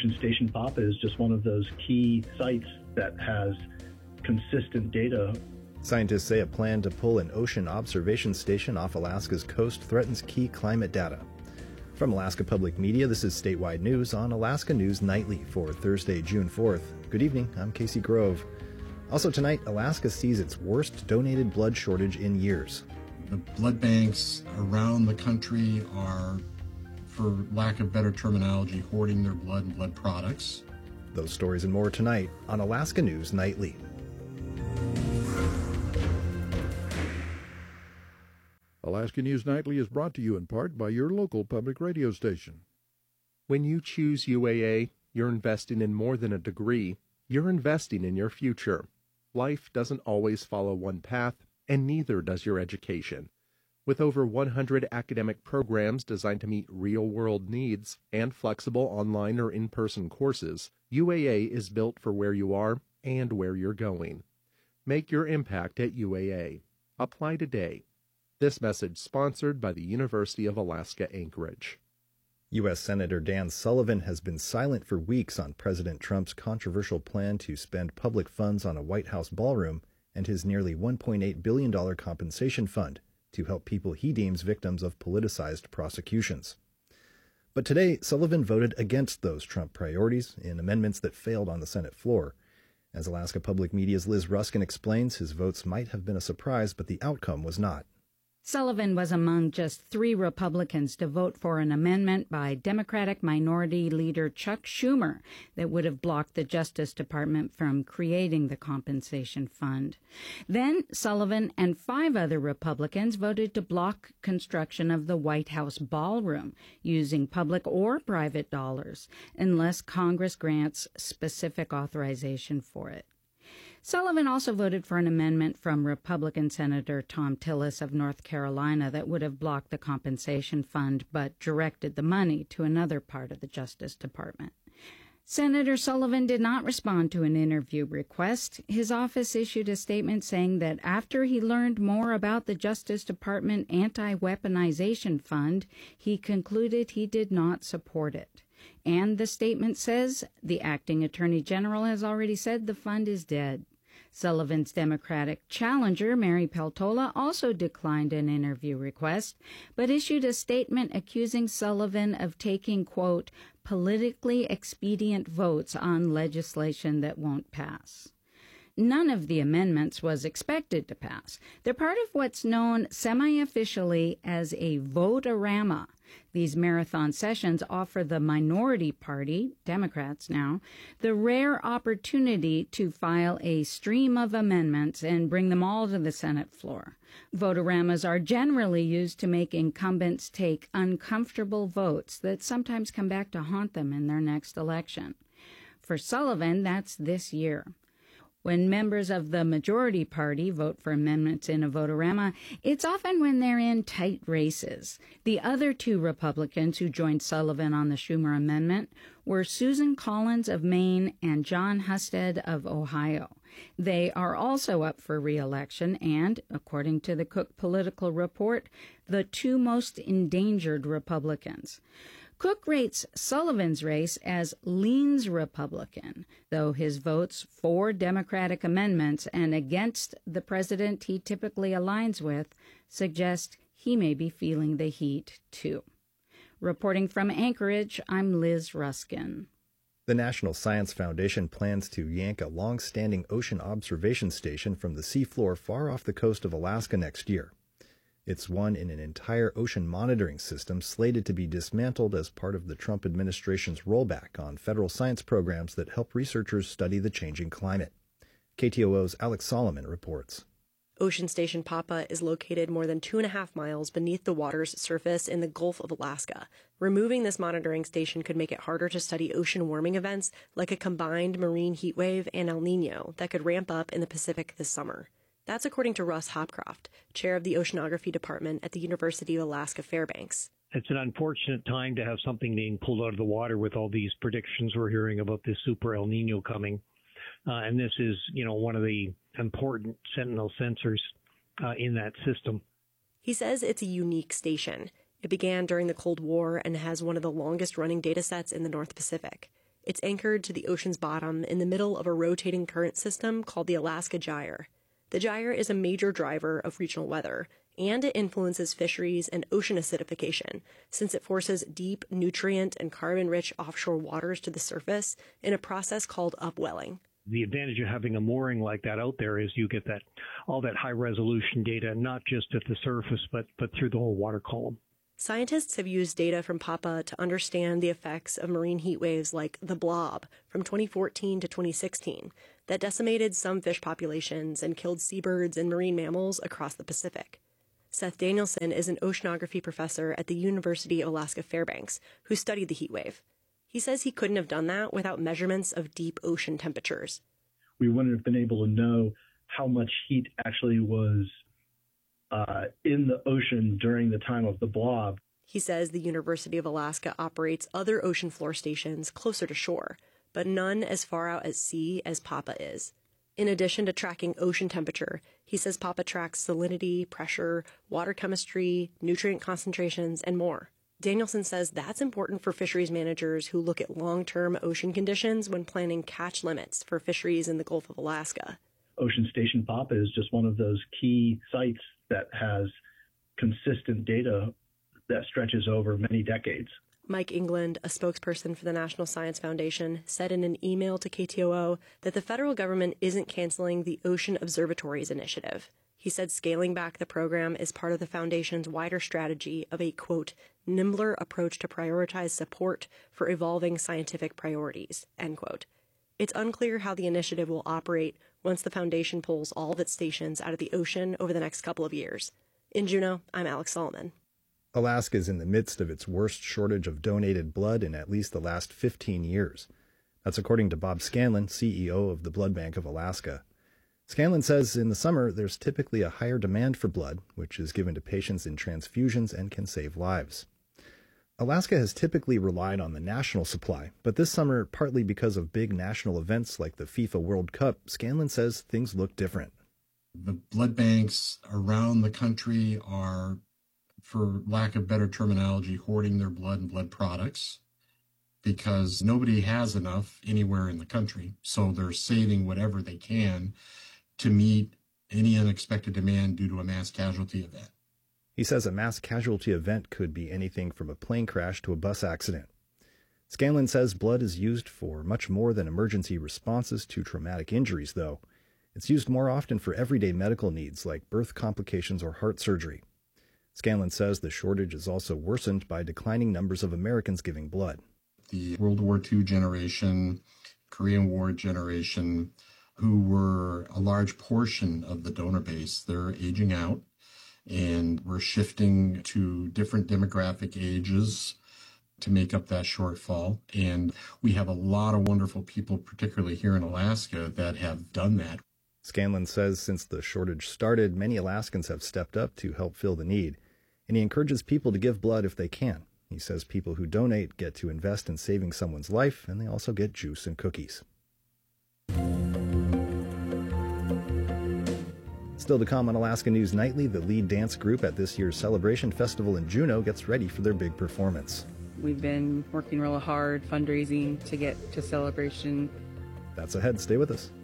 Ocean Station Papa is just one of those key sites that has consistent data. Scientists say a plan to pull an ocean observation station off Alaska's coast threatens key climate data. From Alaska Public Media, this is Statewide News on Alaska News Nightly for Thursday, June 4th. Good evening, I'm Casey Grove. Also tonight, Alaska sees its worst donated blood shortage in years. The blood banks around the country are, for lack of better terminology, hoarding their blood and blood products. Those stories and more tonight on Alaska News Nightly. Alaska News Nightly is brought to you in part by your local public radio station. When you choose UAA, you're investing in more than a degree. You're investing in your future. Life doesn't always follow one path, and neither does your education. With over 100 academic programs designed to meet real-world needs and flexible online or in-person courses, UAA is built for where you are and where you're going. Make your impact at UAA. Apply today. This message sponsored by the University of Alaska Anchorage. U.S. Senator Dan Sullivan has been silent for weeks on President Trump's controversial plan to spend public funds on a White House ballroom and his nearly $1.8 billion compensation fund to help people he deems victims of politicized prosecutions. But today, Sullivan voted against those Trump priorities in amendments that failed on the Senate floor. As Alaska Public Media's Liz Ruskin explains, his votes might have been a surprise, but the outcome was not. Sullivan was among just 3 Republicans to vote for an amendment by Democratic Minority Leader Chuck Schumer that would have blocked the Justice Department from creating the compensation fund. Then Sullivan and 5 other Republicans voted to block construction of the White House ballroom using public or private dollars unless Congress grants specific authorization for it. Sullivan also voted for an amendment from Republican Senator Thom Tillis of North Carolina that would have blocked the compensation fund but directed the money to another part of the Justice Department. Senator Sullivan did not respond to an interview request. His office issued a statement saying that after he learned more about the Justice Department anti-weaponization fund, he concluded he did not support it. And the statement says the acting attorney general has already said the fund is dead. Sullivan's Democratic challenger, Mary Peltola, also declined an interview request, but issued a statement accusing Sullivan of taking, quote, politically expedient votes on legislation that won't pass. None of the amendments was expected to pass. They're part of what's known semi-officially as a vote-a-rama. These marathon sessions offer the minority party, Democrats now, the rare opportunity to file a stream of amendments and bring them all to the Senate floor. Vote-a-ramas are generally used to make incumbents take uncomfortable votes that sometimes come back to haunt them in their next election. For Sullivan, that's this year. When members of the majority party vote for amendments in a vote-a-rama, it's often when they're in tight races. The other 2 Republicans who joined Sullivan on the Schumer amendment were Susan Collins of Maine and John Husted of Ohio. They are also up for re-election and, according to the Cook Political Report, the 2 most endangered Republicans. Cook rates Sullivan's race as leans Republican, though his votes for Democratic amendments and against the president he typically aligns with suggest he may be feeling the heat, too. Reporting from Anchorage, I'm Liz Ruskin. The National Science Foundation plans to yank a long-standing ocean observation station from the seafloor far off the coast of Alaska next year. It's one in an entire ocean monitoring system slated to be dismantled as part of the Trump administration's rollback on federal science programs that help researchers study the changing climate. KTOO's Alex Solomon reports. Ocean Station Papa is located more than 2.5 miles beneath the water's surface in the Gulf of Alaska. Removing this monitoring station could make it harder to study ocean warming events like a combined marine heat wave and El Nino that could ramp up in the Pacific this summer. That's according to Russ Hopcroft, chair of the oceanography department at the University of Alaska Fairbanks. It's an unfortunate time to have something being pulled out of the water with all these predictions we're hearing about this super El Nino coming. And this is, one of the important sentinel sensors in that system. He says it's a unique station. It began during the Cold War and has one of the longest running data sets in the North Pacific. It's anchored to the ocean's bottom in the middle of a rotating current system called the Alaska Gyre. The gyre is a major driver of regional weather, and it influences fisheries and ocean acidification, since it forces deep, nutrient and carbon-rich offshore waters to the surface in a process called upwelling. The advantage of having a mooring like that out there is you get all that high-resolution data, not just at the surface, but through the whole water column. Scientists have used data from PAPA to understand the effects of marine heat waves like the blob from 2014 to 2016 that decimated some fish populations and killed seabirds and marine mammals across the Pacific. Seth Danielson is an oceanography professor at the University of Alaska Fairbanks who studied the heat wave. He says he couldn't have done that without measurements of deep ocean temperatures. We wouldn't have been able to know how much heat actually was in the ocean during the time of the blob. He says the University of Alaska operates other ocean floor stations closer to shore, but none as far out at sea as PAPA is. In addition to tracking ocean temperature, he says PAPA tracks salinity, pressure, water chemistry, nutrient concentrations, and more. Danielson says that's important for fisheries managers who look at long-term ocean conditions when planning catch limits for fisheries in the Gulf of Alaska. Ocean Station PAPA is just one of those key sites that has consistent data that stretches over many decades. Mike England, a spokesperson for the National Science Foundation, said in an email to KTOO that the federal government isn't canceling the Ocean Observatories initiative. He said scaling back the program is part of the foundation's wider strategy of a, quote, nimbler approach to prioritize support for evolving scientific priorities, end quote. It's unclear how the initiative will operate once the foundation pulls all of its stations out of the ocean over the next couple of years. In Juneau, I'm Alex Solomon. Alaska is in the midst of its worst shortage of donated blood in at least the last 15 years. That's according to Bob Scanlon, CEO of the Blood Bank of Alaska. Scanlon says in the summer there's typically a higher demand for blood, which is given to patients in transfusions and can save lives. Alaska has typically relied on the national supply, but this summer, partly because of big national events like the FIFA World Cup, Scanlon says things look different. The blood banks around the country are, for lack of better terminology, hoarding their blood and blood products because nobody has enough anywhere in the country. So they're saving whatever they can to meet any unexpected demand due to a mass casualty event. He says a mass casualty event could be anything from a plane crash to a bus accident. Scanlon says blood is used for much more than emergency responses to traumatic injuries, though. It's used more often for everyday medical needs like birth complications or heart surgery. Scanlon says the shortage is also worsened by declining numbers of Americans giving blood. The World War II generation, Korean War generation, who were a large portion of the donor base, they're aging out, and we're shifting to different demographic ages to make up that shortfall. And we have a lot of wonderful people, particularly here in Alaska, that have done that. Scanlon says since the shortage started, many Alaskans have stepped up to help fill the need, and he encourages people to give blood if they can. He says people who donate get to invest in saving someone's life, and they also get juice and cookies. Still to come on Alaska News Nightly, the lead dance group at this year's Celebration Festival in Juneau gets ready for their big performance. We've been working really hard, fundraising to get to Celebration. That's ahead. Stay with us.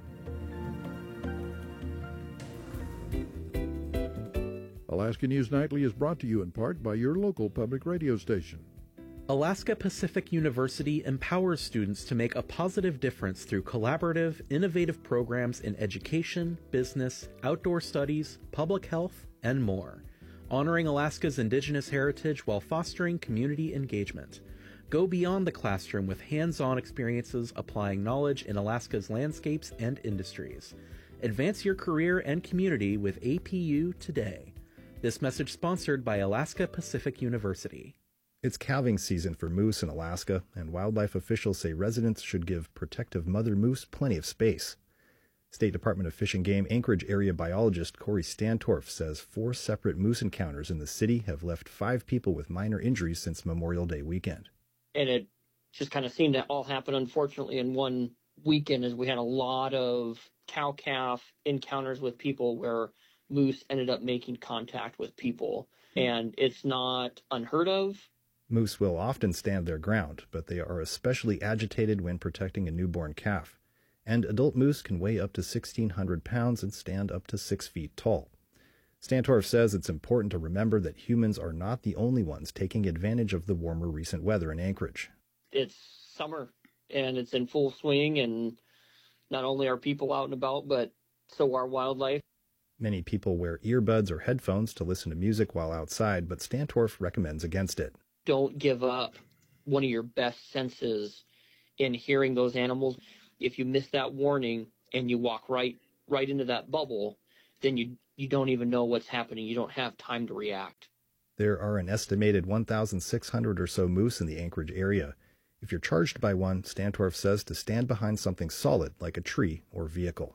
Alaska News Nightly is brought to you in part by your local public radio station. Alaska Pacific University empowers students to make a positive difference through collaborative, innovative programs in education, business, outdoor studies, public health, and more, honoring Alaska's indigenous heritage while fostering community engagement. Go beyond the classroom with hands-on experiences applying knowledge in Alaska's landscapes and industries. Advance your career and community with APU today. This message sponsored by Alaska Pacific University. It's calving season for moose in Alaska, and wildlife officials say residents should give protective mother moose plenty of space. State Department of Fish and Game Anchorage area biologist Corey Stantorf says 4 separate moose encounters in the city have left 5 people with minor injuries since Memorial Day weekend. And it just kind of seemed to all happen, unfortunately, in one weekend, as we had a lot of cow-calf encounters with people where moose ended up making contact with people. And it's not unheard of. Moose will often stand their ground, but they are especially agitated when protecting a newborn calf. And adult moose can weigh up to 1,600 pounds and stand up to 6 feet tall. Stantorf says it's important to remember that humans are not the only ones taking advantage of the warmer recent weather in Anchorage. It's summer, and it's in full swing, and not only are people out and about, but so are wildlife. Many people wear earbuds or headphones to listen to music while outside, but Stantorf recommends against it. Don't give up one of your best senses in hearing those animals. If you miss that warning and you walk right into that bubble, then you don't even know what's happening. You don't have time to react. There are an estimated 1,600 or so moose in the Anchorage area. If you're charged by one, Stantorf says to stand behind something solid like a tree or vehicle.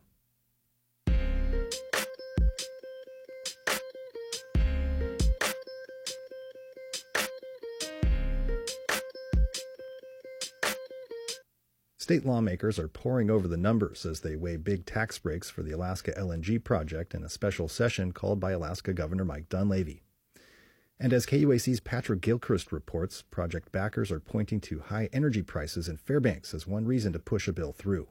State lawmakers are poring over the numbers as they weigh big tax breaks for the Alaska LNG project in a special session called by Alaska Governor Mike Dunleavy. And as KUAC's Patrick Gilchrist reports, project backers are pointing to high energy prices in Fairbanks as one reason to push a bill through.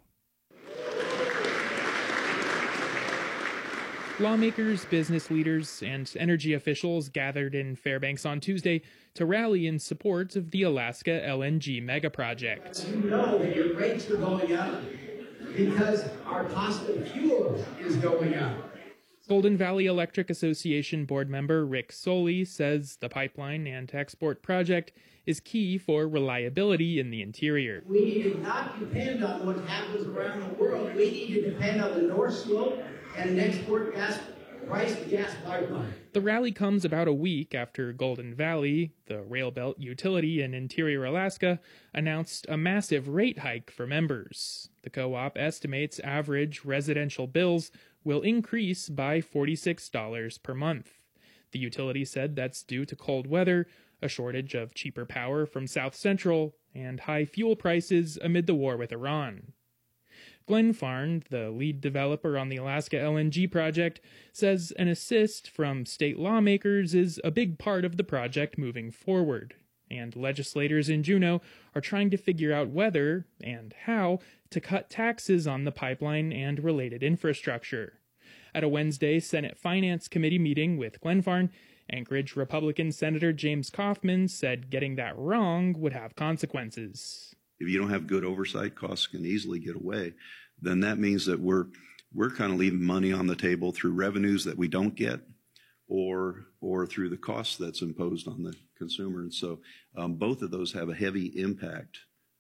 Lawmakers, business leaders, and energy officials gathered in Fairbanks on Tuesday to rally in support of the Alaska LNG megaproject. You know that your rates are going up because our cost of fuel is going up. Golden Valley Electric Association board member Rick Soley says the pipeline and export project is key for reliability in the interior. We need to not depend on what happens around the world. We need to depend on the North Slope and an export gas pipeline. The rally comes about a week after Golden Valley, the railbelt utility in interior Alaska, announced a massive rate hike for members. The co-op estimates average residential bills will increase by $46 per month. The utility said that's due to cold weather, a shortage of cheaper power from South Central, and high fuel prices amid the war with Iran. Glenfarne, the lead developer on the Alaska LNG project, says an assist from state lawmakers is a big part of the project moving forward, and legislators in Juneau are trying to figure out whether and how to cut taxes on the pipeline and related infrastructure. At a Wednesday Senate Finance Committee meeting with Glenfarne, Anchorage Republican Senator James Kaufman said getting that wrong would have consequences. If you don't have good oversight, costs can easily get away. Then that means that we're kind of leaving money on the table through revenues that we don't get, or through the cost that's imposed on the consumer. And so both of those have a heavy impact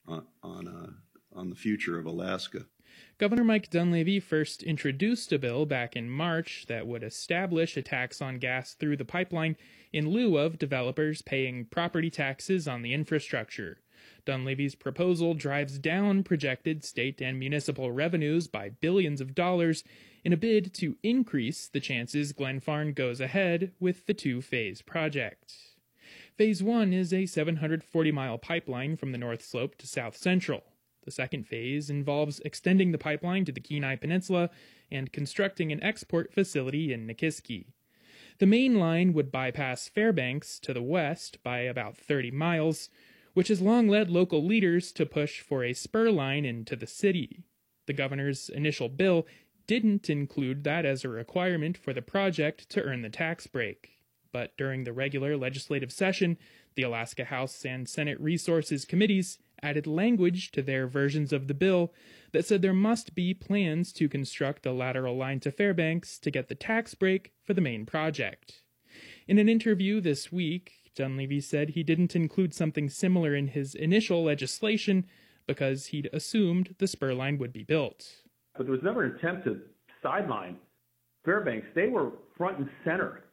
on the future of Alaska. Governor Mike Dunleavy first introduced a bill back in March that would establish a tax on gas through the pipeline in lieu of developers paying property taxes on the infrastructure. Dunleavy's proposal drives down projected state and municipal revenues by billions of dollars in a bid to increase the chances Glenfarne goes ahead with the two-phase project. Phase 1 is a 740-mile pipeline from the North Slope to South Central. The second phase involves extending the pipeline to the Kenai Peninsula and constructing an export facility in Nikiski. The main line would bypass Fairbanks to the west by about 30 miles, which has long led local leaders to push for a spur line into the city. The governor's initial bill didn't include that as a requirement for the project to earn the tax break. But during the regular legislative session, the Alaska House and Senate Resources Committees added language to their versions of the bill that said there must be plans to construct a lateral line to Fairbanks to get the tax break for the main project. In an interview this week, Dunleavy said he didn't include something similar in his initial legislation because he'd assumed the spur line would be built. But there was never an attempt to sideline Fairbanks. They were front and center.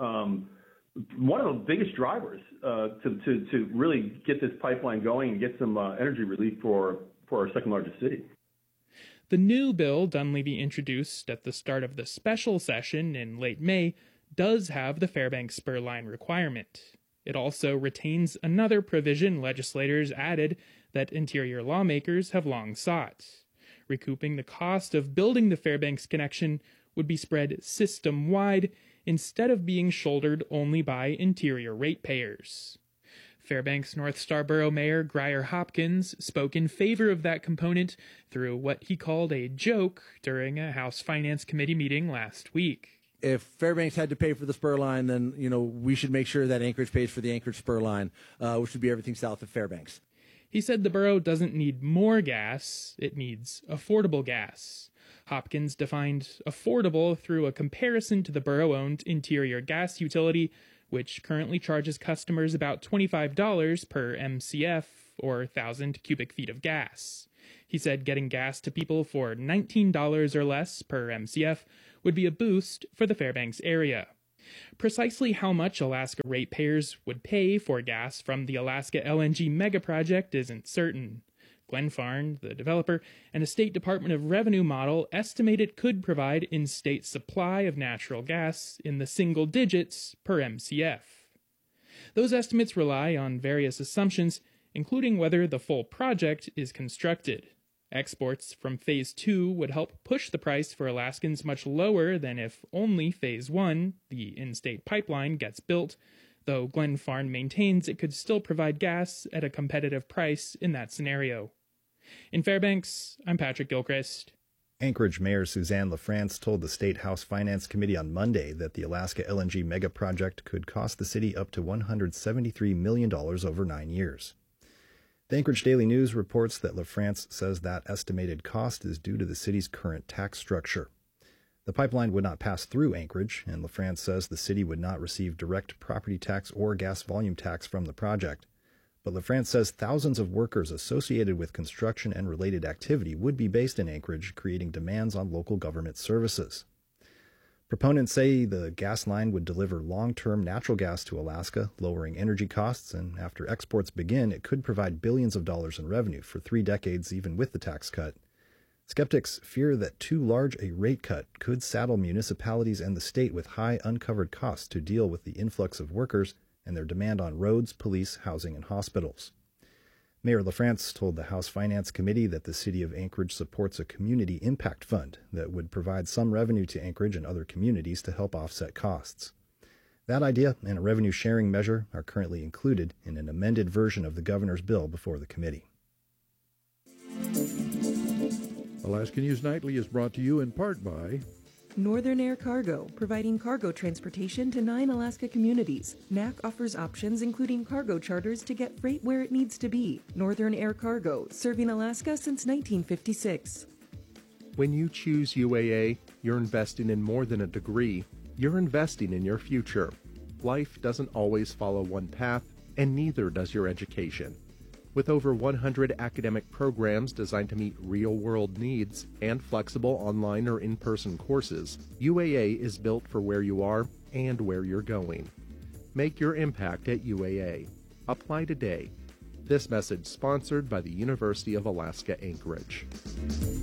One of the biggest drivers to really get this pipeline going and get some energy relief for our second largest city. The new bill Dunleavy introduced at the start of the special session in late May does have the Fairbanks spur line requirement. It also retains another provision legislators added that interior lawmakers have long sought. Recouping the cost of building the Fairbanks connection would be spread system-wide instead of being shouldered only by interior ratepayers. Fairbanks North Star Borough Mayor Grier Hopkins spoke in favor of that component through what he called a joke during a House Finance Committee meeting last week. If Fairbanks had to pay for the spur line, then, we should make sure that Anchorage pays for the Anchorage spur line, which would be everything south of Fairbanks. He said the borough doesn't need more gas, it needs affordable gas. Hopkins defined affordable through a comparison to the borough-owned interior gas utility, which currently charges customers about $25 per MCF, or 1,000 cubic feet of gas. He said getting gas to people for $19 or less per MCF would be a boost for the Fairbanks area. Precisely how much Alaska ratepayers would pay for gas from the Alaska LNG megaproject isn't certain. Glenfarne, the developer, and a State Department of Revenue model estimate it could provide in-state supply of natural gas in the single digits per MCF. Those estimates rely on various assumptions, including whether the full project is constructed. Exports from Phase 2 would help push the price for Alaskans much lower than if only Phase 1, the in-state pipeline, gets built, though Glenfarne maintains it could still provide gas at a competitive price in that scenario. In Fairbanks, I'm Patrick Gilchrist. Anchorage Mayor Suzanne LaFrance told the State House Finance Committee on Monday that the Alaska LNG mega project could cost the city up to $173 million over 9 years. The Anchorage Daily News reports that LaFrance says that estimated cost is due to the city's current tax structure. The pipeline would not pass through Anchorage, and LaFrance says the city would not receive direct property tax or gas volume tax from the project. But LaFrance says thousands of workers associated with construction and related activity would be based in Anchorage, creating demands on local government services. Proponents say the gas line would deliver long-term natural gas to Alaska, lowering energy costs, and after exports begin, it could provide billions of dollars in revenue for 3 decades, even with the tax cut. Skeptics fear that too large a rate cut could saddle municipalities and the state with high uncovered costs to deal with the influx of workers and their demand on roads, police, housing, and hospitals. Mayor LaFrance told the House Finance Committee that the city of Anchorage supports a community impact fund that would provide some revenue to Anchorage and other communities to help offset costs. That idea and a revenue-sharing measure are currently included in an amended version of the governor's bill before the committee. Alaska News Nightly is brought to you in part by Northern Air Cargo, providing cargo transportation to 9 Alaska communities. NAC offers options including cargo charters to get freight where it needs to be. Northern Air Cargo, serving Alaska since 1956. When you choose UAA, you're investing in more than a degree. You're investing in your future. Life doesn't always follow one path, and neither does your education. With over 100 academic programs designed to meet real-world needs and flexible online or in-person courses, UAA is built for where you are and where you're going. Make your impact at UAA. Apply today. This message sponsored by the University of Alaska Anchorage.